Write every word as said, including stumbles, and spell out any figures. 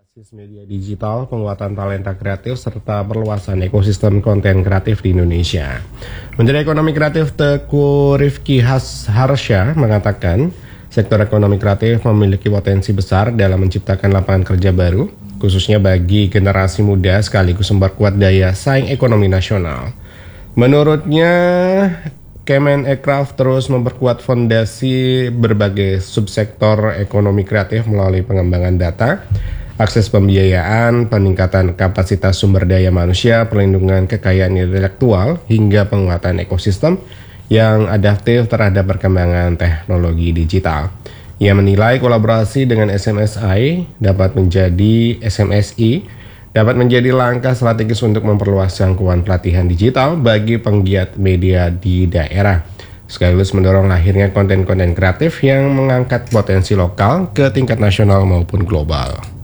Berbasis media digital, penguatan talenta kreatif, serta perluasan ekosistem konten kreatif di Indonesia. Menteri Ekonomi Kreatif Teuku Rifki Harsha mengatakan, sektor ekonomi kreatif memiliki potensi besar dalam menciptakan lapangan kerja baru, khususnya bagi generasi muda sekaligus memperkuat daya saing ekonomi nasional. Menurutnya, Kemenekraf terus memperkuat fondasi berbagai subsektor ekonomi kreatif melalui pengembangan data, akses pembiayaan, peningkatan kapasitas sumber daya manusia, perlindungan kekayaan intelektual, hingga penguatan ekosistem yang adaptif terhadap perkembangan teknologi digital. Ia menilai kolaborasi dengan S M S I dapat menjadi S M S I dapat menjadi langkah strategis untuk memperluas jangkauan pelatihan digital bagi penggiat media di daerah, sekaligus mendorong lahirnya konten-konten kreatif yang mengangkat potensi lokal ke tingkat nasional maupun global.